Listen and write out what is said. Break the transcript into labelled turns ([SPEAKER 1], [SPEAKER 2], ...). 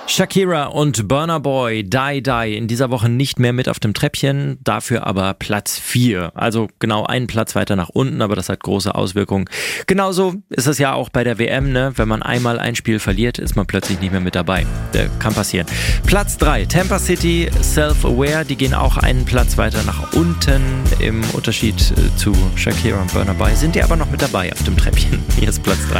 [SPEAKER 1] Shakira und Burna Boy, Die Die, in dieser Woche nicht mehr mit auf dem Treppchen, dafür aber Platz 4. Also genau einen Platz weiter nach unten, aber das hat große Auswirkungen. Genauso ist es ja auch bei der WM, ne? Wenn man einmal ein Spiel verliert, ist man plötzlich nicht mehr mit dabei. Kann passieren. Platz 3, Tampa City, Self-Aware, die gehen auch einen Platz weiter nach unten. Im Unterschied zu Shakira und Burna Boy sind die aber noch mit dabei auf dem Treppchen. Hier ist Platz 3.